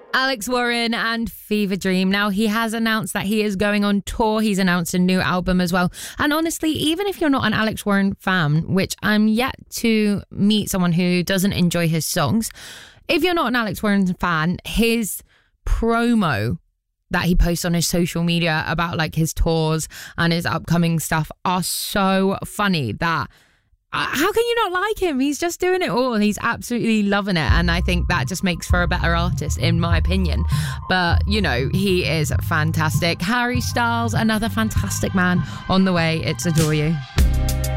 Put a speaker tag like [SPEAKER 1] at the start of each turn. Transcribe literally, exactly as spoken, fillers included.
[SPEAKER 1] Alex Warren and Fever Dream. Now, he has announced that he is going on tour. He's announced a new album as well. And honestly, even if you're not an Alex Warren fan, which I'm yet to meet someone who doesn't enjoy his songs, if you're not an Alex Warren fan, his promo that he posts on his social media about like his tours and his upcoming stuff are so funny that Uh, how can you not like him? He's just doing it all. He's absolutely loving it. And I think that just makes for a better artist, in my opinion. But, you know, he is fantastic. Harry Styles, another fantastic man on the way. It's Adore You.